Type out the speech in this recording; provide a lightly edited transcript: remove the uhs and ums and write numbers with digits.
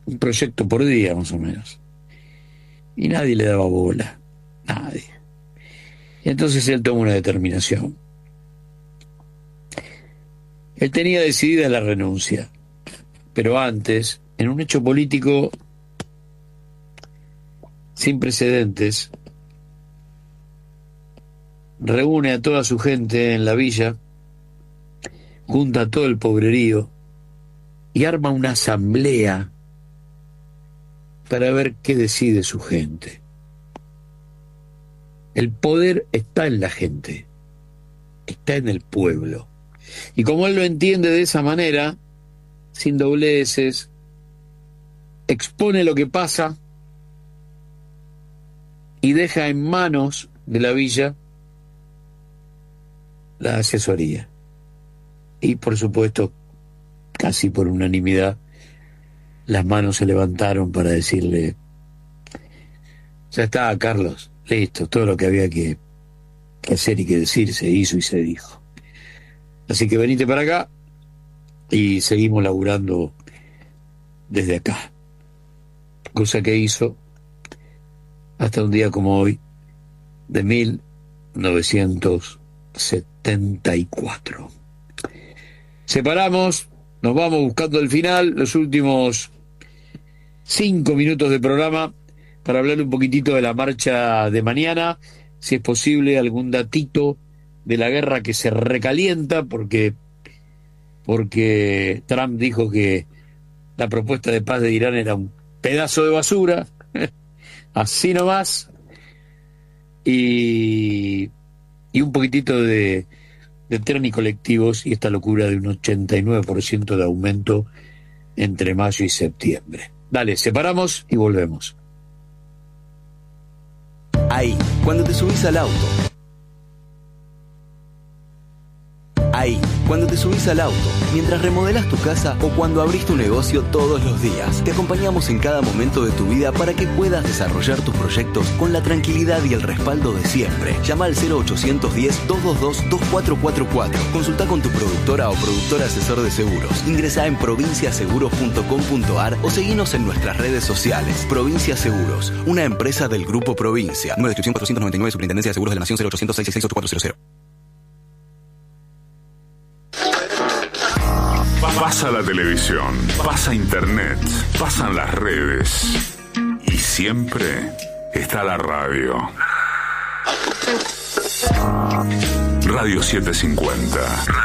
un proyecto por día más o menos. Y nadie le daba bola, nadie. Y entonces él tomó una determinación. Él tenía decidida la renuncia, pero antes, en un hecho político sin precedentes, reúne a toda su gente en la villa, junta a todo el pobrerío y arma una asamblea para ver qué decide su gente. El poder está en la gente, está en el pueblo. Y como él lo entiende de esa manera, sin dobleces, expone lo que pasa y deja en manos de la villa la asesoría. Y por supuesto, casi por unanimidad, las manos se levantaron para decirle: ya está, Carlos, listo, todo lo que había que hacer y que decir se hizo y se dijo. Así que venite para acá y seguimos laburando desde acá. Cosa que hizo hasta un día como hoy de 1974. Separamos, nos vamos buscando el final, los últimos 5 minutos de programa para hablar un poquitito de la marcha de mañana, si es posible algún datito de la guerra que se recalienta porque Trump dijo que la propuesta de paz de Irán era un pedazo de basura, así nomás, y un poquitito de tren y colectivos y esta locura de un 89% de aumento entre mayo y septiembre. Dale, separamos y volvemos. Ahí, cuando te subís al auto. Ahí, cuando te subís al auto, mientras remodelas tu casa o cuando abrís tu negocio todos los días. Te acompañamos en cada momento de tu vida para que puedas desarrollar tus proyectos con la tranquilidad y el respaldo de siempre. Llama al 0810-222-2444. Consulta con tu productora o productor asesor de seguros. Ingresá en provinciaseguros.com.ar o seguinos en nuestras redes sociales. Provincia Seguros, una empresa del Grupo Provincia. Número de inscripción 499, Superintendencia de Seguros de la Nación, 0800 666 8400. Pasa la televisión, pasa internet, pasan las redes y siempre está la radio. Radio 750.